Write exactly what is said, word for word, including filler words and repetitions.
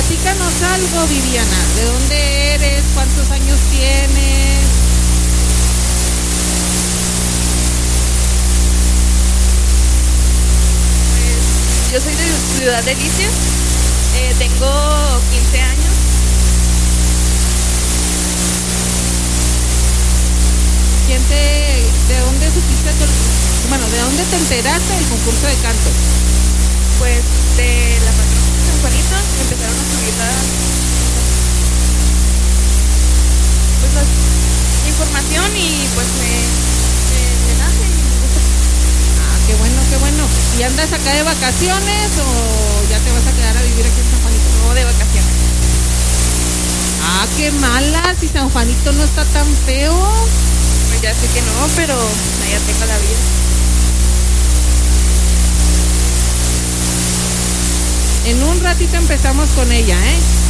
platícanos algo, Viviana. ¿De dónde eres? ¿Cuántos años tienes? Pues yo soy de Ciudad Delicias, eh, tengo quince años. ¿Quién te, de dónde supiste, tu- bueno, de dónde te enteraste del concurso de canto? Pues de la patrona de San Juanito empezaron a subir la, pues la información y pues me, me, me nace y me gusta. Ah, qué bueno, qué bueno. ¿Y andas acá de vacaciones o ya te vas a quedar a vivir aquí en San Juanito? No, de vacaciones. Ah, qué mala, si San Juanito no está tan feo. Pues ya sé que no, pero allá tengo la vida. En un ratito empezamos con ella, ¿eh?